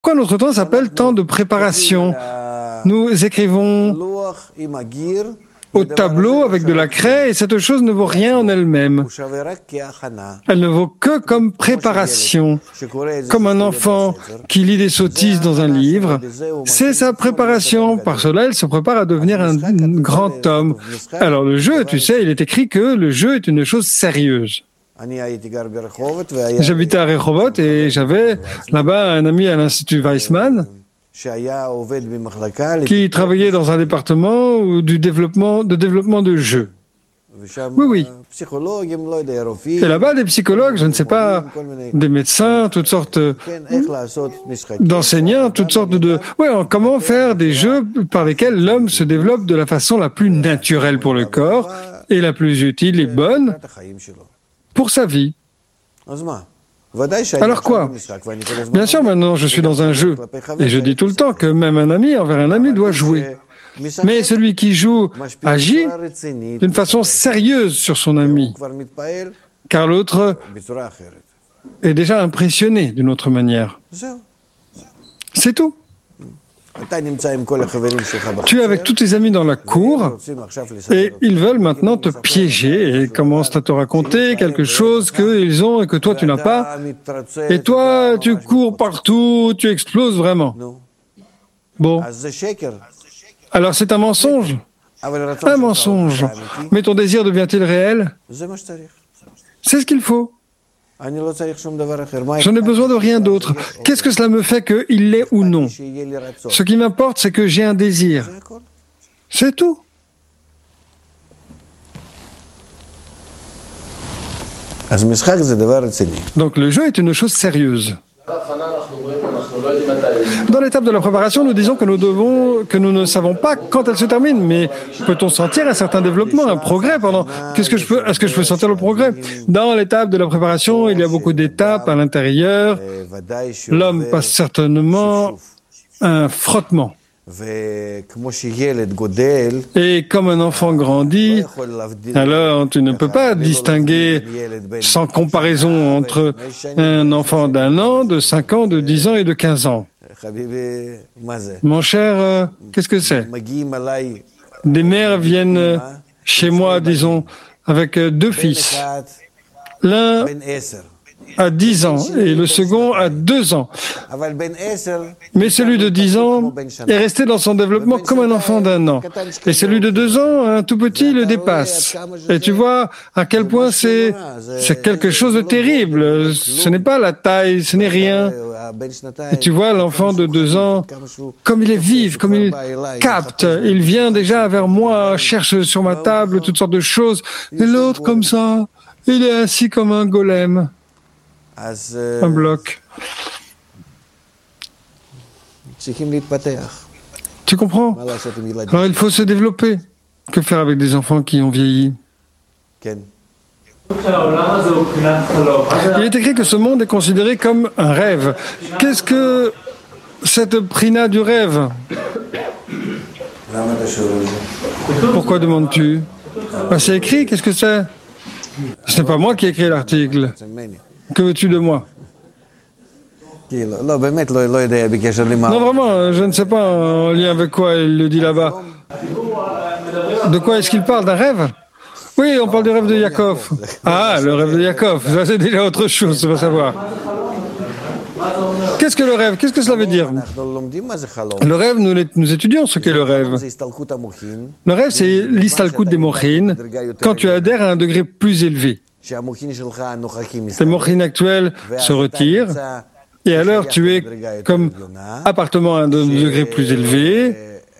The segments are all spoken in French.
pourquoi notre temps s'appelle temps de préparation? Nous écrivons au tableau avec de la craie et cette chose ne vaut rien en elle-même. Elle ne vaut que comme préparation. Comme un enfant qui lit des sottises dans un livre, c'est sa préparation. Par cela, il se prépare à devenir un grand homme. Alors le jeu, tu sais, il est écrit que le jeu est une chose sérieuse. J'habitais à Rehovot et j'avais là-bas un ami à l'Institut Weizmann qui travaillait dans un département de développement de jeux. Oui. Et là-bas, des psychologues, je ne sais pas, des médecins, toutes sortes d'enseignants, toutes sortes de... Oui, comment faire des jeux par lesquels l'homme se développe de la façon la plus naturelle pour le corps et la plus utile et bonne pour sa vie. Alors quoi? Bien sûr, maintenant je suis dans un jeu. Et je dis tout le temps que même un ami envers un ami doit jouer. Mais celui qui joue agit d'une façon sérieuse sur son ami. Car l'autre est déjà impressionné d'une autre manière. C'est tout. Tu es avec tous tes amis dans la cour et ils veulent maintenant te piéger et commencent à te raconter quelque chose qu'ils ont et que toi tu n'as pas. Et toi, tu cours partout, tu exploses vraiment. Bon. Alors c'est un mensonge. Un mensonge. Mais ton désir devient-il réel? C'est ce qu'il faut. Je n'ai besoin de rien d'autre. Qu'est-ce que cela me fait qu'il l'est ou non? Ce qui m'importe, c'est que j'ai un désir. C'est tout. Donc le jeu est une chose sérieuse. Dans l'étape de la préparation, nous disons que nous ne savons pas quand elle se termine, mais peut-on sentir un certain développement, un progrès pendant... Est-ce que je peux sentir le progrès? Dans l'étape de la préparation, il y a beaucoup d'étapes à l'intérieur. L'homme passe certainement un frottement. Et comme un enfant grandit, alors tu ne peux pas distinguer sans comparaison entre un enfant d'1 an, de 5 ans, de 10 ans et de 15 ans. Mon cher, qu'est-ce que c'est? Des mères viennent chez moi, disons, avec 2 fils. L'un a 10 ans et le second a 2 ans. Mais celui de 10 ans est resté dans son développement comme un enfant d'1 an. Et celui de 2 ans, un tout petit, le dépasse. Et tu vois à quel point c'est quelque chose de terrible. Ce n'est pas la taille, ce n'est rien. Et tu vois l'enfant de 2 ans, comme il est vif, comme il capte. Il vient déjà vers moi, cherche sur ma table toutes sortes de choses. Et l'autre comme ça, il est assis comme un golem. Un bloc. Tu comprends? Alors il faut se développer. Que faire avec des enfants qui ont vieilli? Il est écrit que ce monde est considéré comme un rêve. Qu'est-ce que cette prina du rêve? Pourquoi demandes-tu? C'est écrit, qu'est-ce que c'est? Ce n'est pas moi qui ai écrit l'article. Que veux-tu de moi? Non, vraiment, je ne sais pas en lien avec quoi il le dit là-bas. De quoi est-ce qu'il parle? D'un rêve? Oui, on parle du rêve de Yaakov. Ah, le rêve de Yaakov, ça c'est déjà autre chose, on va savoir. Qu'est-ce que le rêve? Qu'est-ce que cela veut dire? Le rêve, nous étudions ce qu'est le rêve. Le rêve, c'est l'istalkut des mochin, quand tu adhères à un degré plus élevé. Tes mochin actuels se retirent, et alors tu es comme appartenant à un degré plus élevé.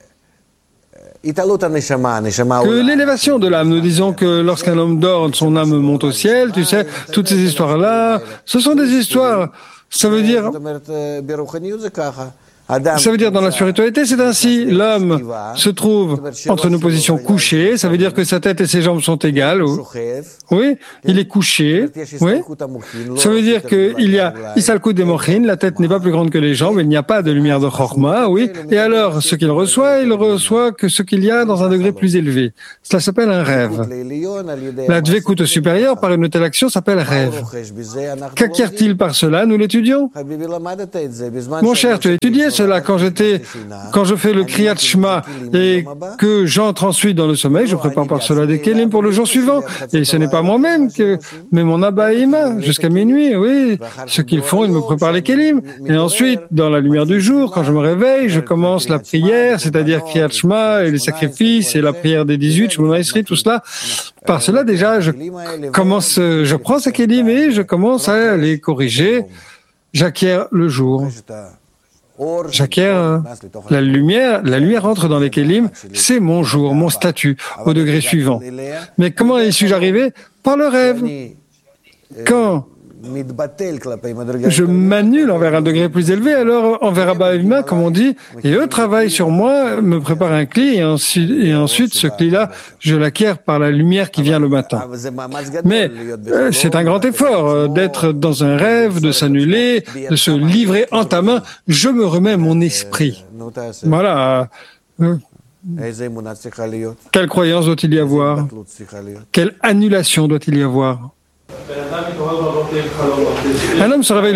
Que l'élévation de l'âme, nous disons que lorsqu'un homme dort, son âme monte au ciel, tu sais, toutes ces histoires-là, ce sont des histoires, ça veut dire, Ça veut dire dans la spiritualité, c'est ainsi. L'homme se trouve entre une position couchée, ça veut dire que sa tête et ses jambes sont égales. Oui, il est couché. Oui. Ça veut dire qu'il y a Isalkut de Mochin, la tête n'est pas plus grande que les jambes, il n'y a pas de lumière de Chorma, oui. Et alors, ce qu'il reçoit, il reçoit que ce qu'il y a dans un degré plus élevé. Cela s'appelle un rêve. La Dvekut supérieure par une telle action s'appelle rêve. Qu'acquiert-il par cela? Nous l'étudions. Mon cher, tu as étudié cela quand je fais le Kriyat Shema et que j'entre ensuite dans le sommeil, je prépare par cela des kelim pour le jour suivant. Et ce n'est pas moi-même mais mon Abba et Ima, jusqu'à minuit, oui. Ce qu'ils font, ils me préparent les kelim. Et ensuite, dans la lumière du jour, quand je me réveille, je commence la prière, c'est-à-dire Kriyat Shema et les sacrifices et la prière des 18, Shemona Esrei, tout cela. Par cela, déjà, je prends ces kelim et je commence à les corriger. J'acquiers le jour. J'acquiers la lumière entre dans les kelim, c'est mon jour, mon statut, au degré suivant. Mais comment y suis-je arrivé? Par le rêve. Quand je m'annule envers un degré plus élevé, alors envers Abba et Ima, comme on dit, et eux travaillent sur moi, me préparent un cli, et ensuite ce cli-là, je l'acquiers par la lumière qui vient le matin. Mais c'est un grand effort d'être dans un rêve, de s'annuler, de se livrer en ta main. Je me remets mon esprit. Voilà. Quelle croyance doit-il y avoir? Quelle annulation doit-il y avoir? Un homme se réveille